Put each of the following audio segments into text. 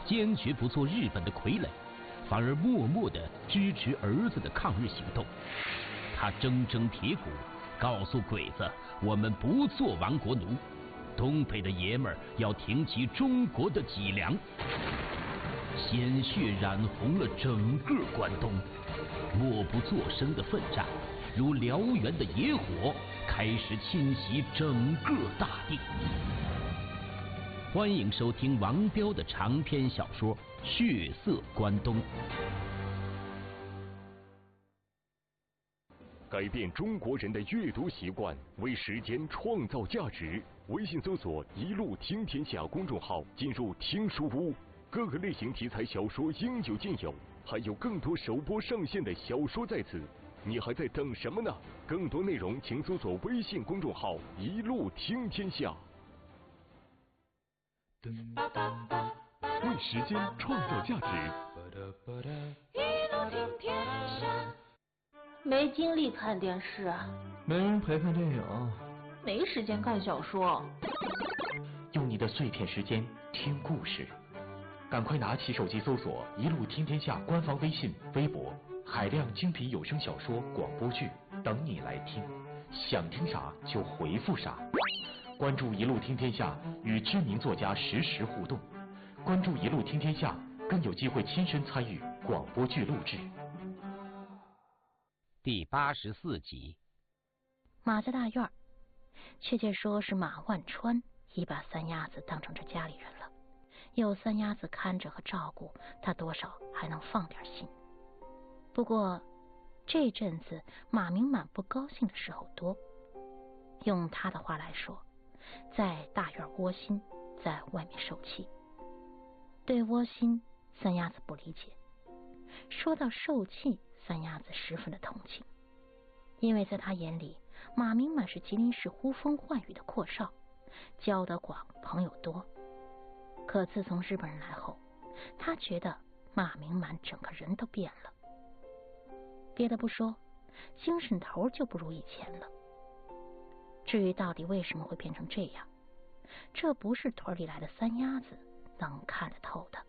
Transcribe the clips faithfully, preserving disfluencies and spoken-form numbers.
坚决不做日本的傀儡，反而默默地支持儿子的抗日行动。他铮铮铁骨，告诉鬼子，我们不做亡国奴，东北的爷们儿要挺起中国的脊梁。鲜血染红了整个关东，默不作声的奋战如燎原的野火，开始侵袭整个大地。欢迎收听王彪的长篇小说《血色关东》。 改变中国人的阅读习惯，为时间创造价值。微信搜索“一路听天下”公众号，进入听书屋，各个类型题材小说应有尽有，还有更多首播上线的小说在此，你还在等什么呢？更多内容请搜索微信公众号“一路听天下”。为时间创造价值。 一路听天下。没精力看电视啊， 没人陪看电影， 没时间看小说。 用你的碎片时间听故事，赶快拿起手机搜索“一路听天下”官方微信、微博，海量精品有声小说、广播剧等你来听，想听啥就回复啥。关注“一路听天下”，与知名作家实时互动。关注“一路听天下”，更有机会亲身参与广播剧录制。 第八十四集。 马家大院，确切说是马万川已把三鸭子当成这家里人了，有三鸭子看着和照顾，他多少还能放点心。不过这阵子马明满不高兴的时候多，用他的话来说，在大院窝心，在外面受气。对窝心，三鸭子不理解，说到受气，三鸭子十分的同情，因为在他眼里，马明满是吉林市呼风唤雨的阔少，交得广，朋友多。可自从日本人来后，他觉得马明满整个人都变了。别的不说，精神头就不如以前了。至于到底为什么会变成这样，这不是屯里来的三鸭子能看得透的。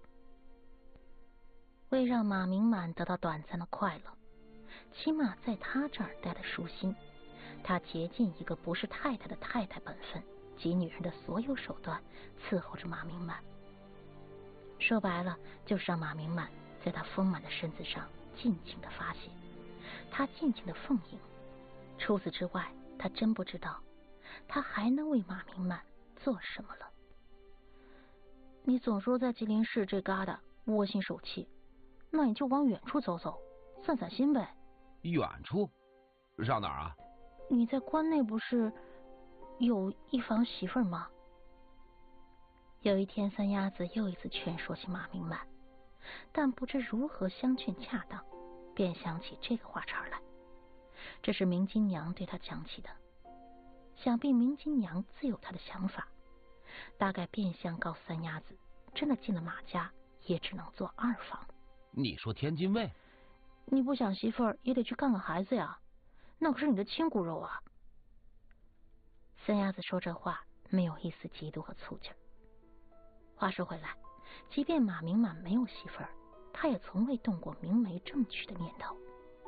为让马明满得到短暂的快乐，起码在他这儿待得舒心，他竭尽一个不是太太的太太本分及女人的所有手段伺候着马明满。说白了，就是让马明满在他丰满的身子上尽情的发泄，他尽情的奉迎。除此之外，他真不知道他还能为马明满做什么了。你总说在吉林市这疙瘩窝心受气，那你就往远处走走，散散心呗。 远处？上哪儿啊？ 你在关内不是有一房媳妇儿吗？有一天，三鸭子又一次劝说起马明满，但不知如何相劝恰当，便想起这个话茬来。这是明金娘对他讲起的，想必明金娘自有她的想法，大概变相告三鸭子，真的进了马家，也只能做二房。 你说天津卫？ 你不想媳妇儿也得去干个孩子呀，那可是你的亲骨肉啊。三鸭子说这话没有一丝嫉妒和醋劲儿。话说回来，即便马明满没有媳妇儿，他也从未动过明媒正娶的念头。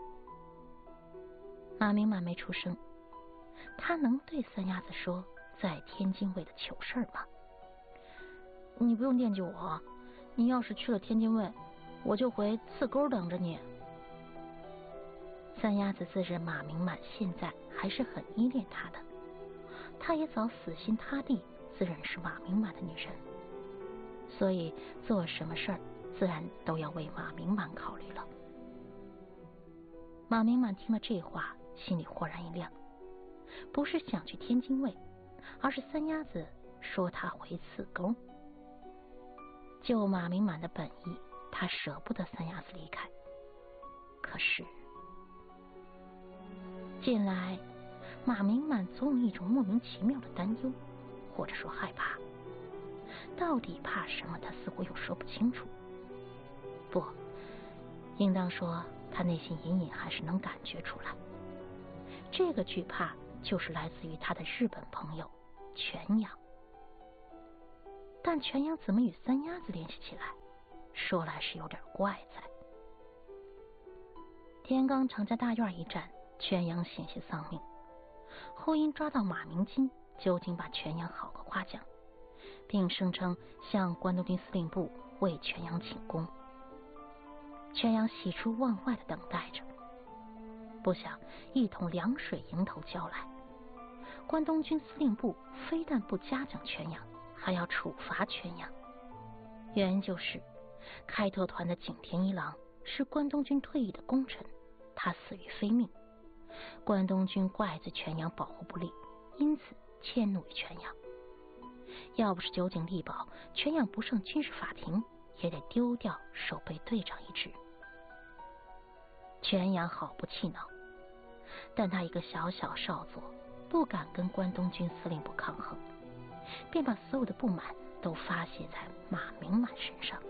马明满没出声，他能对三鸭子说在天津卫的糗事儿吗？你不用惦记我，你要是去了天津卫，我就回刺沟等着你。三鸭子自认马明满现在还是很依恋他的，他也早死心塌地自认是马明满的女人，所以做什么事儿自然都要为马明满考虑了。马明满听了这话，心里豁然一亮，不是想去天津卫，而是三鸭子说他回刺沟。就马明满的本意，他舍不得三鸭子离开。可是近来马明满总有一种莫名其妙的担忧，或者说害怕。到底怕什么，他似乎又说不清楚。不，应当说他内心隐隐还是能感觉出来。这个惧怕就是来自于他的日本朋友全阳。但全阳怎么与三鸭子联系起来？ 说来是有点怪才。天刚常家大院一战，全阳险些丧命，后因抓到马明金，究竟把全阳好个夸奖，并声称向关东军司令部为全阳请功。全阳喜出望外的等待着，不想一桶凉水迎头浇来。关东军司令部非但不嘉奖全阳，还要处罚全阳。原因就是开拓团的景田一郎是关东军退役的功臣，他死于非命，关东军怪罪全阳保护不力，因此迁怒于全阳。要不是酒井力保，全阳不上军事法庭，也得丢掉守备队长一职。全阳好不气恼，但他一个小小少佐，不敢跟关东军司令部抗衡，便把所有的不满都发泄在马明满身上。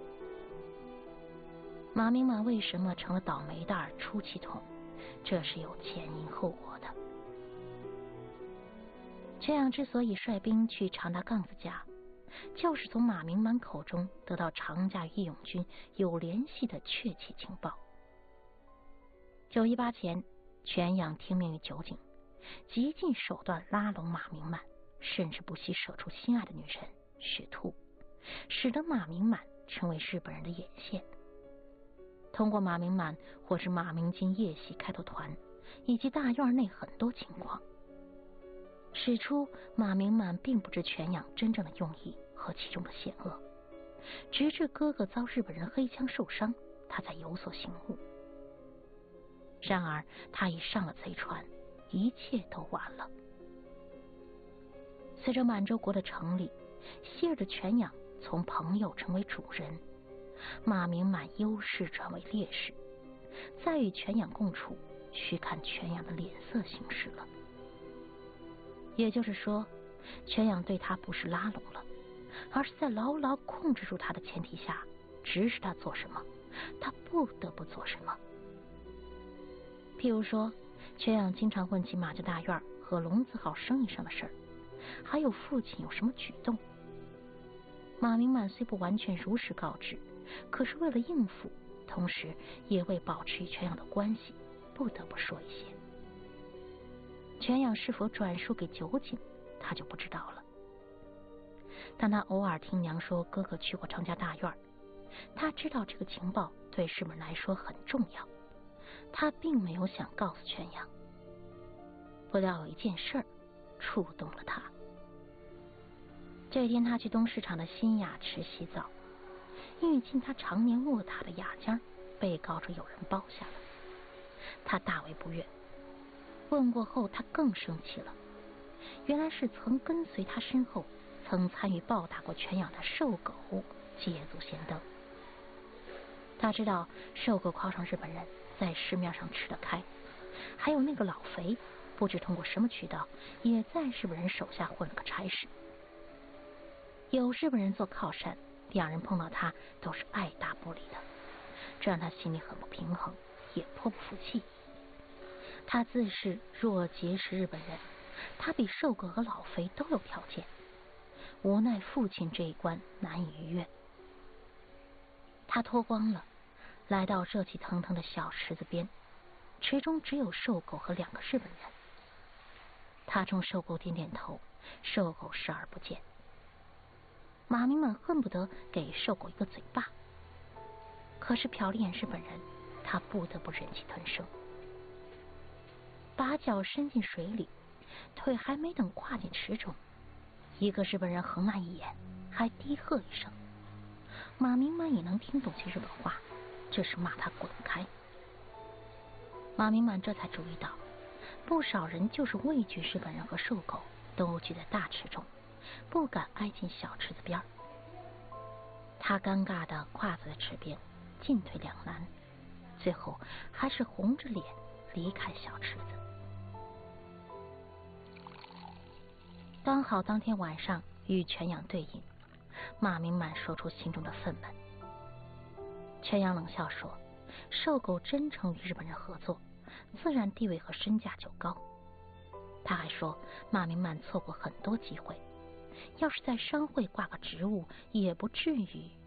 马明满为什么成了倒霉蛋、出气筒？这是有前因后果的。全阳之所以率兵去长达杠子家，就是从马明满口中得到长家与义勇军有联系的确切情报。九一八前，全阳听命于酒井，极尽手段拉拢马明满，甚至不惜舍出心爱的女人雪兔，使得马明满成为日本人的眼线。通过马明满或是马明金夜袭开拓团以及大院内很多情况，使出马明满并不知全阳真正的用意和其中的险恶，直至哥哥遭日本人黑枪受伤，他才有所醒悟。然而他已上了贼船，一切都晚了。随着满洲国的成立，昔日的全阳从朋友成为主人，马明满优势转为劣势，再与全阳共处，需看全阳的脸色行事了。也就是说，全阳对他不是拉拢了，而是在牢牢控制住他的前提下，指使他做什么，他不得不做什么。譬如说，全阳经常问起马家大院和龙子号生意上的事儿，还有父亲有什么举动。马明满虽不完全如实告知，可是为了应付，同时也为保持与全阳的关系，不得不说一些。全阳是否转述给酒井，他就不知道了。但他偶尔听娘说哥哥去过长家大院，他知道这个情报对日本人来说很重要，他并没有想告诉全阳。不料有一件事儿触动了他。这天他去东市场的新雅池洗澡，因为进他常年卧榻的雅间被告知有人包下了，他大为不悦。问过后他更生气了，原来是曾跟随他身后曾参与暴打过全阳的瘦狗捷足先登。他知道瘦狗靠上日本人在市面上吃得开，还有那个老肥不知通过什么渠道也在日本人手下混了个差事。有日本人做靠山，两人碰到他都是爱答不理的，这让他心里很不平衡，也颇不服气。他自恃若结识日本人，他比瘦狗和老肥都有条件，无奈父亲这一关难以逾越。他脱光了，来到热气腾腾的小池子边，池中只有瘦狗和两个日本人。他冲瘦狗点点头，瘦狗视而不见。马明满恨不得给瘦狗一个嘴巴，可是瞟了眼日本人，他不得不忍气吞声。把脚伸进水里，腿还没等跨进池中，一个日本人横那一眼，还低喝一声。马明满也能听懂些日本话，这是骂他滚开。马明满这才注意到，不少人就是畏惧日本人和瘦狗，都聚在大池中，不敢挨近小池子边。他尴尬地跨在池边，进退两难，最后还是红着脸离开小池子。刚好当天晚上与全阳对饮，马明满说出心中的愤懑。全阳冷笑说，瘦狗真诚与日本人合作，自然地位和身价就高。他还说马明满错过很多机会，要是在商会挂个职务，也不至于